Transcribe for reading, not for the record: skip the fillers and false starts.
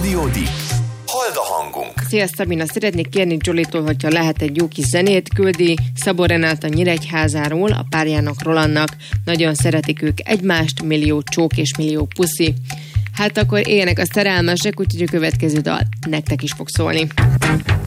Studio D. Hold a hangunk. Szia Szabina, szeretnék kérni Jolitól, hogyha lehet egy jó kis zenét, küldi Szabó Renáta Nyíregyházáról, a párjának Rolandnak. Nagyon szeretik ők egymást, millió csók és millió puszi. Hát akkor éljenek a szerelmesek, úgyhogy a következő dal nektek is fog szólni.